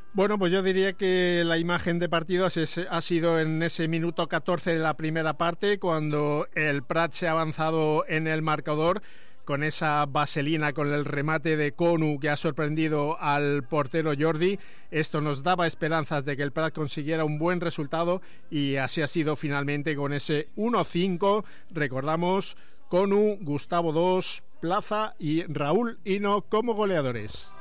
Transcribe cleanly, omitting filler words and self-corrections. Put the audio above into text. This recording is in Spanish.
Bueno, pues yo diría que la imagen de partido ha sido en ese minuto 14 de la primera parte, cuando el Prat se ha avanzado en el marcador con esa vaselina, con el remate de Konu que ha sorprendido al portero Jordi. Esto nos daba esperanzas de que el Prat consiguiera un buen resultado y así ha sido finalmente con ese 1-5. Recordamos, Konu, Gustavo II, Plaza y Raúl Hino como goleadores.